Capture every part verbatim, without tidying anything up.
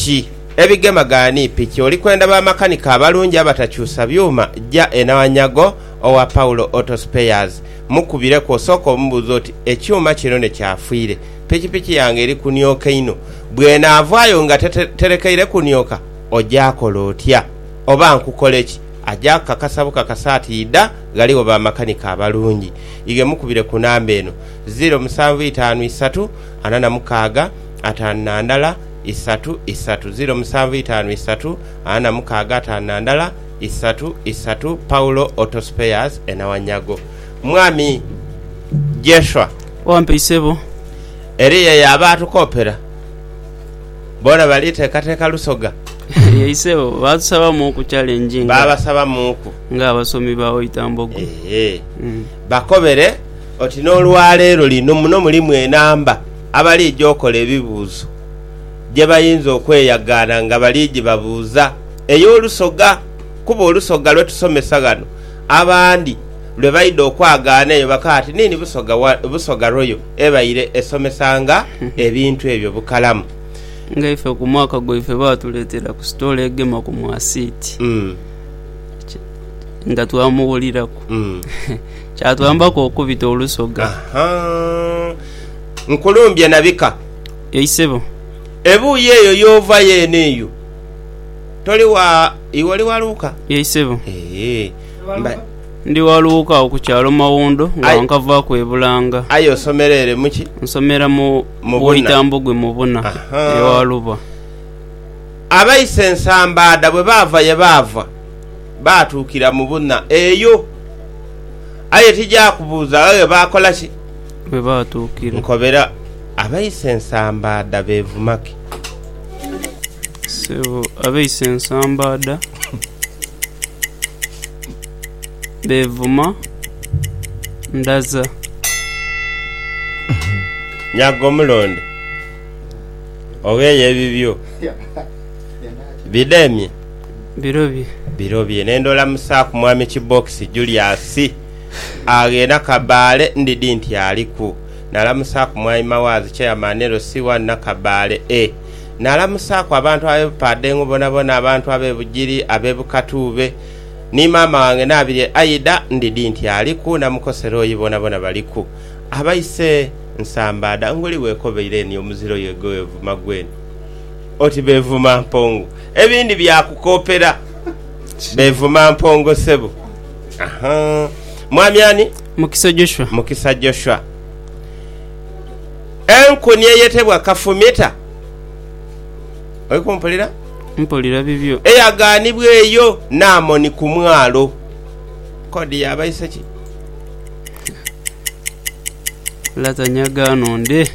piki ebigemagani piki oli kwenda ba makanika abalungi abatakyusa byuma jja enawanyago owa Paulo Auto Spares mukubire ko soko omubuzo oti ekyuma kino ne kyafuire piki piki yange eri kunyoka ino bwena avaayo nga terekeire kunyoka ojakola otya oba nkukoleki ajja kakasabuka kasati ida galiwo ba makanika abalungi ige mukubire ku namba eno zero seven five three anana mukaga atana ndala isatu isatu zero seven five three anana mukaga atana ndala isatu isatu Paulo Auto Spares enawanyago mwami Joshua wampisebo eriye yabatu kopera bona balite kateka lusoga yeisebo basaba mu ku challenge baba saba muku nga abasomi bawo itambogo eh mm. bakobere oti no lwalero lino muno mulimu enamba abali jokola ebibuzo je bayinza okweyagana nga baliji babuuza eyo lusoga kuba olusoga lwe tusomesa gano abandi lwe bayida okwagaana eyo bakati nini busoga wa, busoga royo ebayire esomesanga ebintu ebyo bukalamu nga ife ku mwaka gwo ife batuletera ku store egema ku mwasiti mm. nga twamubulirako mm. kyatwambako okubita olusoga aha nkulumbye nabika yeisebo ebuye eyo yova yeneyo toli wa iwali waluka yeisebo eh mba ndi waluka okukyalo mawondo nga nkava ku ebulanga ayo somerere muki nsomera mu Buitambogwe mu Buna ewaluba abayise nsambada bwe bava ye bava batukira mu Buna eyo aye tijja kubuuza aye bakola ki bwe batukira nkobera abayise nsambada bevumaki so abayise nsambada bevuma ndaza nyago mulonde ogeye bibyo bidemye birobi birobi nendola musaku mwami kibox Julius agenda kabale ndidi nti aliku nala musaku mwami mawazi chairman siwa na kabale e nala musaku abantu abepadengo bona bona abantu abebujiri abebukatube ni mama wange nabire aida ndidi nti aliku na mukosero yibona bona baliku abayise nsambada ngoli wekobeire ni omuziro yegoye vumagweni oti bevuma mpongo ebindi byakukopera bevuma mpongo sebo aha mwamyani Mukisa Joshua Mukisa Joshua enkoni yetebwa kafumita oyikumpulira mpulira bibyo eyaganibwe eyo namoni ku mwalo kodi yabayise ki lata nyagano nde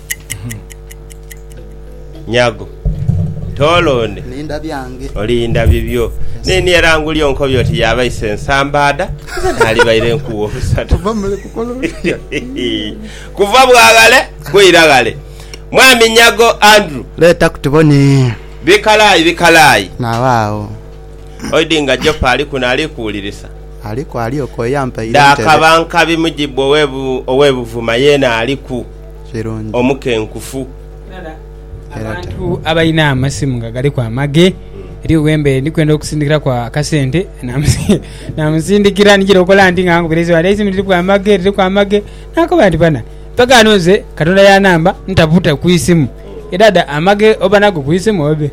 nyago tolonde linda byange olinda bibyo nini eranguli onko byoti yabayise nsambada ali bayire nkuwo busatu bamule kukola kuva bwagale kuiragale mwami nyago Andrew leta kutubone bikalayi bikalayi nawao oidinga jopa ali kuna ali kuulirisa aliko aliyo ko yampa ile da kabanka bimujibo owebu owebuvuma yena aliku chironji omukenkufu abantu abayina amasimu ngagali kwa mage eri wembe ndikwenda okusindikira kwa kasente namusindikira nijira okola ndi ngango birezi wali isimu ndi kwa mage ndi kwa mage nako bandi bana paka anoze katonda ya namba ntaputa ku isimu edada amage obanago ku isimu obe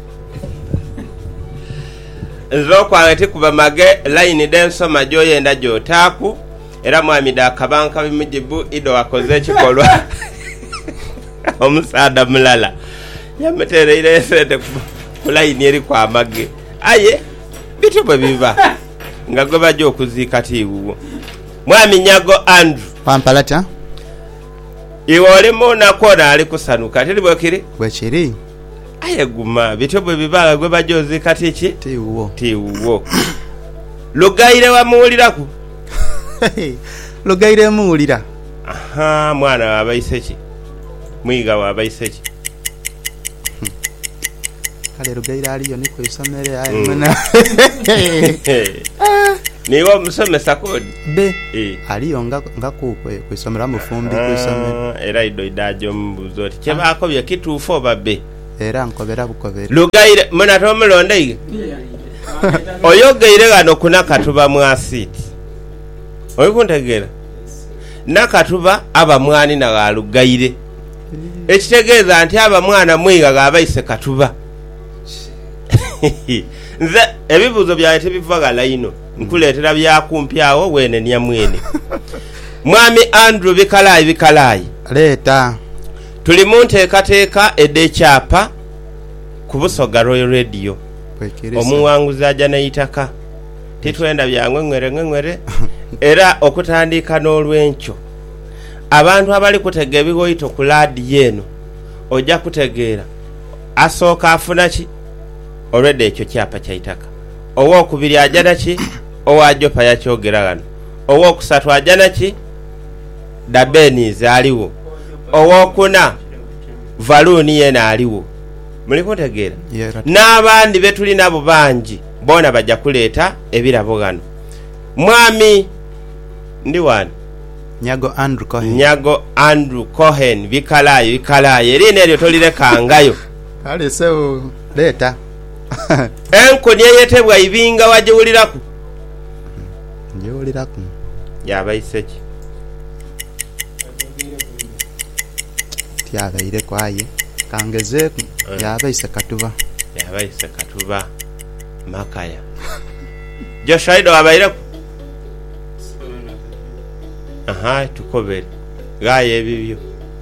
nzo kwangati kuba mage line denso majoye enda jotaku era mwami da kabanka bimujibu ido akoze kikolwa omusada mulala yametere ile sete ku line eri kwa mage aye bitu babiba ngagoba jo kuzika tiwo mwami nyago Andrew pampalata iwole mona kona ali kusanuka tili bwakiri bwakiri aye guma bitobwe bibaga gwe bajozi katichi tiwo tiwo lugaire wa muuliraku lugaire muulira aha mwana abayisechi mwiga wa abayisechi kale lugaire aliyo niko isomere aye mwana niwo musomesa kodi be eh aliyo nga ngakukwe kwisomera mufumbi kwisomera era ido idajo mbuzo ti chebako bya kituufo babe era nkobera bukobera lugaire muna tomulonde oyogeire gano kuna katuba mwasiti oyikuntegera nakatuba abamwani na lugaire ekitegeeza nti abamwana mwiga gabayise katuba nze ebibuzo byawe tebivagala ino nkuleetera byakumpyawo wene nya mwene mwami Andrew bikalayi bikalayi leeta tuli mu nteekateeka eddekyapa ku Busoga Royal Radio omuwanguzi ajja neyitaka titwenda byangwe ngwere ngwere era okutandika n'olwenkyo abantu abali kutega ebigoyito ku laadiyo eno ojja kutegeera asooka afuna ki olwedde ekyo kyapa kyayitaka owookubiri ajja naki owajopa yakyogera gano owookusatu ajja naki dabenis aliwo owookuna valuuni yena aliwo muli kutegeera n'abandi betuli nabo bangi boona bajja kuleeta ebirabo gano mwami ndi wani Nyago Andrew Cohen Nyago Andrew Cohen bikalayi bikalayi erina eryo tolirekangayo kale sewo leeta enkoni eyetebwa ibinga wagiwuliraku ngiwuliraku yabayiseki yabaire kwaye kangezeeku yabayise katuba yabayise katuba makaya Joshua wabayireku aha tukobere gaye ebibyo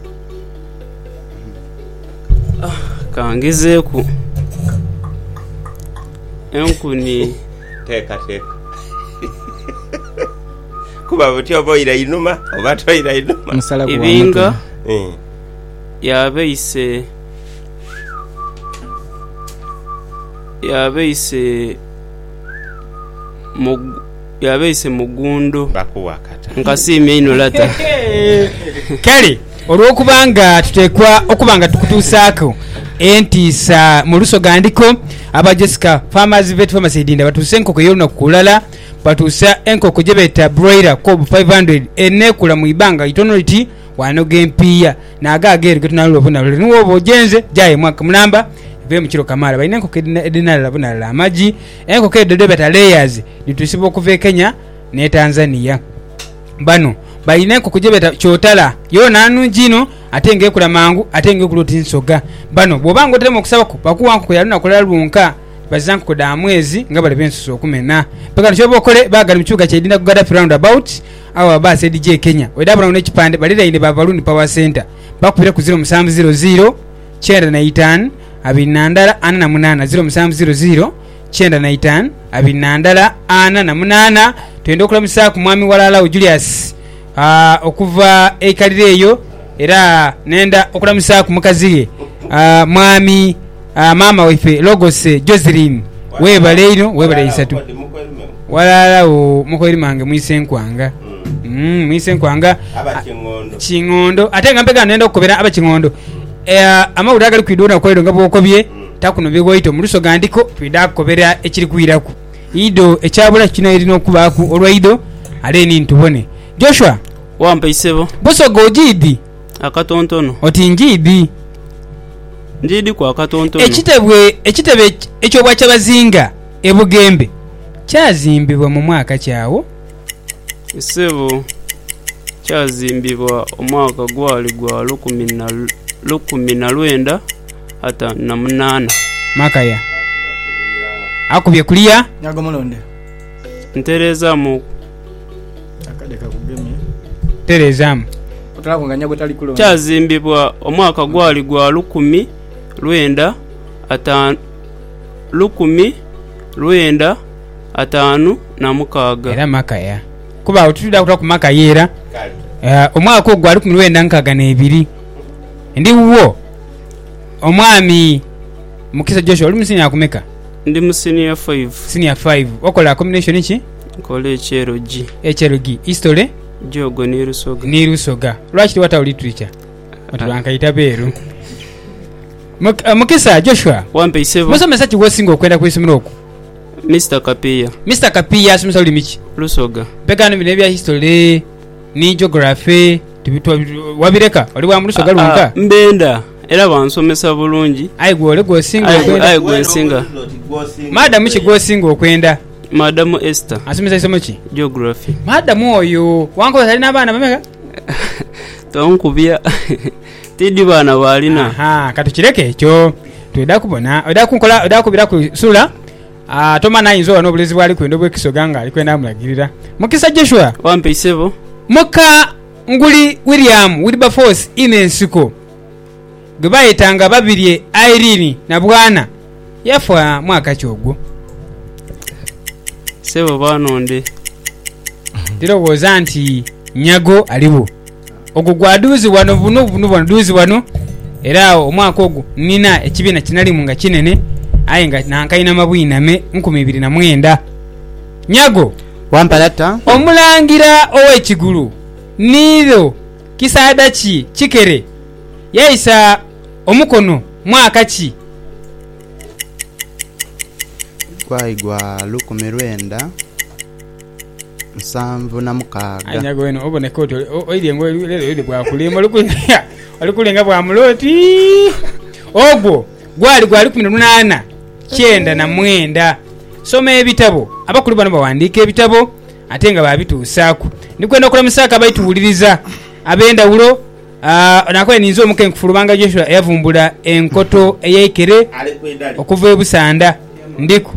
kangezeeku enkuni teka teka kuba buti oboira inuma oba toira inuma ibinga eh yabeise yabeise mug yabeise mugundo bakuwakata nkasimye ino lata kale olwokubanga tutekwa okubanga tukutuusaako entiisa mu Lusoga ndiko aba Jessica Farmers Vet Pharmacy dinda batuse enkoko yoluna kukulala batusa enkoko jebeta broiler kob five hundred enekula mu ibanga itono liti wanoga empiya nagagere getunalo buna niwo bojenze jaye mwaka mulamba ve mukiro kamara balina enkoko edinala labuna la amaji enkoko edodo beta layers ditusiba okuva Kenya ne Tanzania bano balina enkoko jebeta kyotala yo nanunjino atenge ekula mangu atenge kuloti nsoga bano bobanga otema okusaba ku bakuwanko ko yaluna kulala lunka bazanko ko da mwezi nga bale bensuso okumena paka nchobo okole bagali muchuga kyedina kugada round about awa base D J Kenya wedabula one kipande balira ine bavaluni power center bakubira ku zero seven zero zero chenda na itano abinandala ana na munana zero seven zero zero chenda na itano abinandala ana na munana twende okulamusa ku mwami walala Julius ah okuva ekalireyo era nenda okulamusa ku mukaziye ah mwami ah mama wife logose Joseline webale ino webale isatu walala o mukoiri mange mwisenkwanga mm mwisenkwanga abachingondo chingondo atenga mpega nenda okobera abachingondo eh amawuda agali kwidona koido ngabo okobye takuno bigoyito mu Lusoga ndiko twida kobera ekiri kwiraku ido ekyabula kino erino okubaku olwaido aleni ntubone Joshua wampa isebo Busoga ojidi akatontono oti njidi njidi kwa akatontono ekitebwe ekitebe ekyo bwa kyabazinga ebugembe kyazimbibwa mu mwaka kyawo isebo kyazimbibwa omwaka gwali gwa lukumi na lwenda ata na munana makaya akubye kulia Nyago mulonde ntereza mu akadeka kugemye terezamu otalago nga nyago tali kulonde kyazimbibwa omwaka gwali gwa lukumi lwenda ata lukumi lwenda atanu na mukaga era makaya kuba otutuda kutoka ku makaya era uh, omwaka ogwa lukumi lwenda nkaga na ebiri ndi wo omwami Mukisa Joshua oli musini akumeka ndi musini five senior five okola combination ki kole chero G echero G history jogo ni Lusoga ni Lusoga lwaki wata literature otulanka itaberu Mukisa Joshua wampe isebo musomesa ki wosingo kwenda kwisomero oku Mister Kapia Mister Kapia asomesa oli miki Lusoga pekano bine bya history ni geography tibitwa wabireka oli wa Lusoga lunka mbenda era bansomesa bulungi. Ayi gwole gwosinga okwenda. Ayi gwensinga. Madamu ki gwosinga okwenda? Madamu Esther. Asomesa isomo ki? Geography. Madamu oyo wanko talina abaana bameka? Tonkubya. Tidi bana balina. Aha, katukireke ekyo. Tweda kubona, oda kunkola, oda kubira ku sura. Ah, toma na inzo no bulezi bwali kwenda bwekisoganga ali kwenda mulagirira. Mukisa Joshua. Wampe isebo. Muka nguli William Wilberforce inensiko. Gbayitanga babirye Irene na bwana. Yafa mwaka kyogwo. Sebo banonde. Diro wozanti nyago alibo. Ogwo gwaduzi wano buno buno bwaduzi wano. Era omwaka ogwo nina ekibina kinali munga kinene ayenga nankayina mabwiname nkumi ibiri na mwenda. Nyago wampalata omulangira ow'ekigulu niiro kisaada ki kikere yayisa omukono mwaka ki? gwayigwa lukumi lwenda nsanvu na mukaaga. Anyago eno oboneka oti oire ngo lero yode gwa kulima lukunya alikulenga bwa muloti ogwo gwali gwali kumi na munana kyenda na mwenda. Soma ebitabo abakulu bano bawandika ebitabo ate nga babituusaako. Ndikwenda okulamusaka bayituwuliriza abenda ulo uh, nakwe ninzo omuke nkufulubanga Joshua yavumbula enkoto eyekere okuva ebusanda ndiku.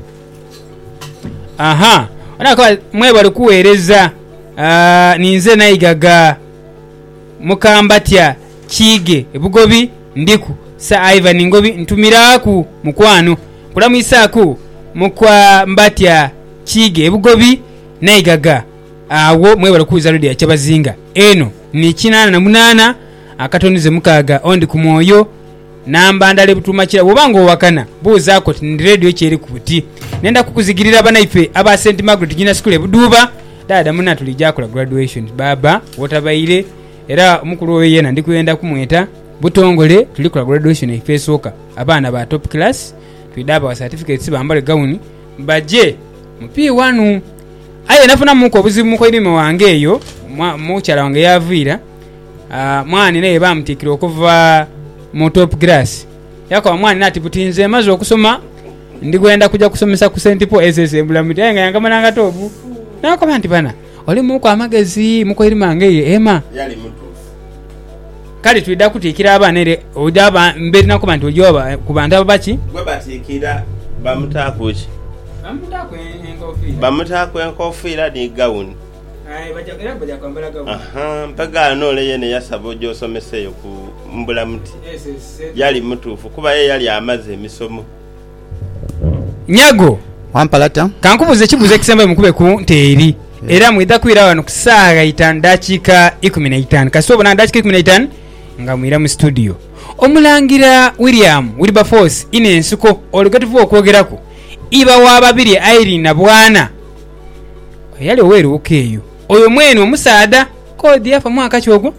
Aha anaka mwe bali kuweereza uh, ninze nayigaga mukambatya kige ebugobi ndiku sa Ivan Ngobi ntumiraku mukwano kulamuisaku mukwa mbatya kige ebugobi nayigaga awo mwe bali kuza radio ya Kyabazinga eno ni kinana na munana akatonize mukaaga ondi ku mwoyo namba ndale butuma kira bobanga owakana buuza ko ndi radio kyeri kubuti nenda kukuzigirira bana ife aba Saint Margaret Junior School ebuduba dada muna tulijakola graduation baba wotabaire era omukulu oyo yena ndikuyenda kumweta butongole tulikola graduation ife soka abana ba top class twidaba wa certificates bambale gown baje mupi wanu aye nafuna muko obuzibu ko irime wange eyo mukyala wange yavira uh, mwani naye bamutikira okuva mu top class yako mwani nati butinze maze okusoma ndigwenda kuja kusomesa ku Saint Paul S S Embulamuti ayenga yangamananga tobu nako banti bana oli muko amagezi muko irime wange ema yali mutu kali twida kutikira abana ere ojaba mbere nako bantu ojoba kubanda abachi gwe batikira bamutakuki bamutako enkofira bamutako enkofira ni gown ai baja era baja kwambala gown. Aha mpaga nole yene yasabo jo someseyo ku Mbulamuti S S yali mutufu kuba ye yali amaze emisomo. Nyago wampalata kankubuze kibuze kisembe mukube ku nteeri era mwida kwira wano kusaaga itandachika ikumi na itaano kasobo na ndachika ikumi na itaano nga mwira mu studio omulangira William Wilberforce inensuko olugativu okwogerako iba wa babiri Irene na bwana yali oweru okeyo oyo mwene omusaada kodi yafa mwaka kyogwo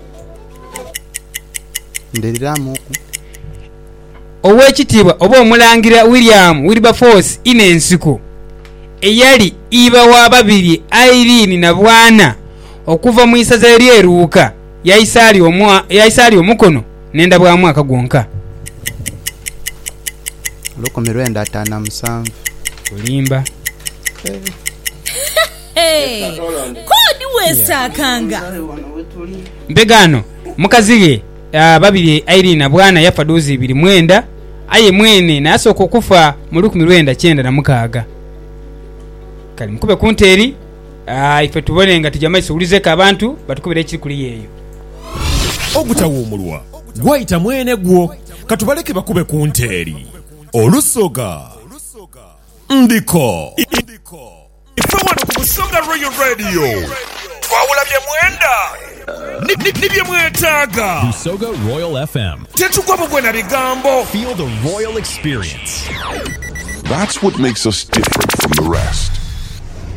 nderiramu owekitibwa oba omulangira William Wilberforce inensuko eyali iba wa babiri Irene na bwana okuva mu isaza eryeruuka yayisali omwa yayisali omukono nenda bwa mwaka gwonka lukumi lwenda ataano musanvu kulimba hey kodi wesakanga mbegano mukazige uh, babiri Irene na bwana yafa dozi ibiri mwenda aye mwene nasoka okufa mu lukumi lwenda kyenda na mukaaga kali mukube kunteri ah ife tubone nga tijama isuulizeka abantu batukubira ekiri kuli yeyo ogutawumulwa gwayita mwene gwo katubaleke bakube kunteri olusoga ndiko ife wano ku Busoga Royal Radio twawulabye mwenda nibye mwetaaga Busoga Royal F M tetugwa bugwe na bigambo. Feel the royal experience. That's what makes us different from the rest.